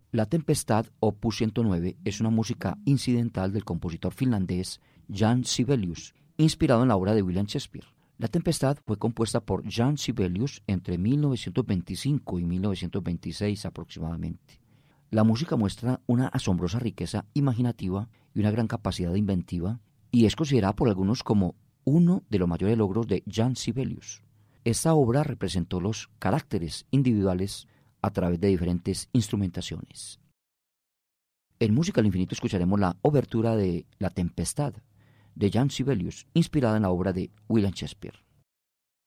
La Tempestad, opus 109, es una música incidental del compositor finlandés Jan Sibelius, inspirado en la obra de William Shakespeare. La Tempestad fue compuesta por Jan Sibelius entre 1925 y 1926 aproximadamente. La música muestra una asombrosa riqueza imaginativa y una gran capacidad inventiva, y es considerada por algunos como uno de los mayores logros de Jan Sibelius. Esta obra representó los caracteres individuales a través de diferentes instrumentaciones. En Música al Infinito escucharemos la obertura de La Tempestad, de Jan Sibelius, inspirada en la obra de William Shakespeare.